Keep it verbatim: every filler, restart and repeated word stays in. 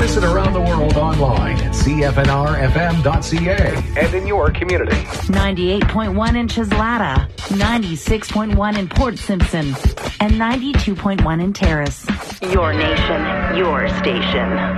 Listen around the world online at C F N R F M dot C A and in your community. ninety-eight point one in Chislata, ninety-six point one in Port Simpson, and ninety-two point one in Terrace. Your nation, your station.